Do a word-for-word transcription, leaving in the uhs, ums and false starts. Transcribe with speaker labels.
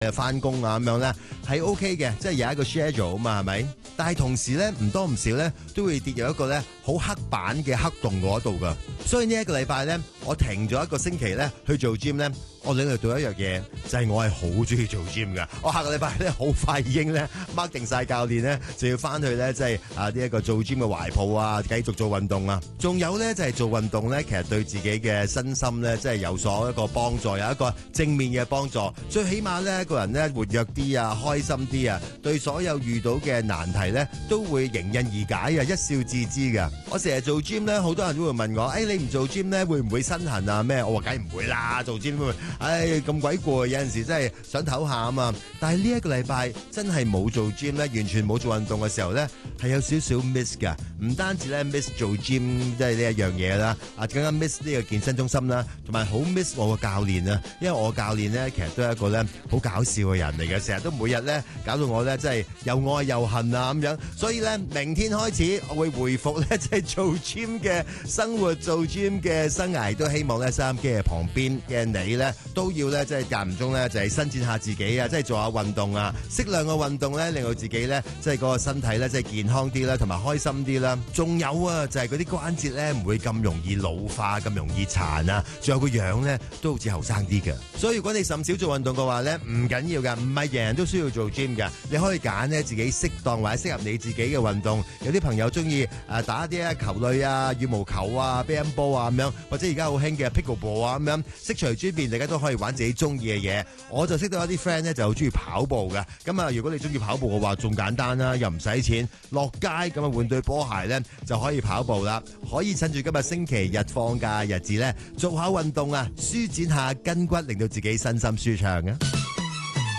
Speaker 1: 誒翻工啊咁樣咧，係 OK 嘅，即係有一個 schedule 啊嘛，係咪？但係同時咧，唔多唔少咧，都會跌入一個咧好黑板嘅黑洞嗰度噶。所以呢一個禮拜咧，我停咗一個星期咧去做 gym 咧。我領略到一樣嘢，就係、是、我係好中意做 gym 噶。我下個禮拜咧好快已經咧 mark 定晒教練咧，就要翻去咧即係啊呢一、這個做 gym 嘅懷抱啊，繼續做運動啊。仲有咧就係、是、做運動咧，其實對自己嘅身心咧，即係有所一個幫助，有一個正面嘅幫助。最起碼咧個人咧活躍啲啊，開心啲啊，對所有遇到嘅難題咧都會迎刃而解啊，一笑置之噶。我成日做 gym 咧，好多人都會問我，誒、哎、你唔做 gym 咧會唔會身痕啊咩？我話梗係唔會啦，做 gym 唉，咁鬼攰，有陣時真係想唞下啊嘛。但係呢一個禮拜真係冇做 gym 咧，完全冇做運動嘅時候咧，係有少少 miss 噶。唔單止咧 miss 做 gym 即係呢一樣嘢啦，啊更加 miss 呢個健身中心啦，同埋好 miss 我個教練啊。因為我教練咧其實都係一個咧好搞笑嘅人嚟嘅，成日都每日咧搞到我咧真係又愛又恨啊咁樣。所以咧明天開始我會回復咧即係做 gym 嘅生活，做 gym 嘅生涯。都希望咧收音機嘅旁邊嘅你咧都要咧，即係間唔中咧，就係伸展下自己啊，即係做下運動啊，適量嘅運動咧，令到自己咧，即係嗰個身體咧，即係健康啲啦，同埋開心啲啦。仲有啊，就係嗰啲關節咧，唔會咁容易老化，咁容易殘啊。仲有個樣咧，都好似後生啲嘅。所以如果你甚少做運動嘅話咧，唔緊要噶，唔係人人都需要做 gym 噶。你可以揀咧自己適當或者適合你自己嘅運動。有啲朋友中意誒打啲球類啊、羽毛球啊、乒乓波啊咁樣，或者而家好興嘅 pickleball 啊咁樣，悉隨尊便，大家都可以玩自己中意嘅嘢。我就識到一啲 friend 咧就好中意跑步嘅。咁啊，如果你中意跑步嘅話，仲簡單啦，又唔使錢，落街咁啊換對波鞋咧就可以跑步啦。可以趁住今日星期日放假日子咧做下運動啊，舒展下筋骨，令到自己身心舒暢啊！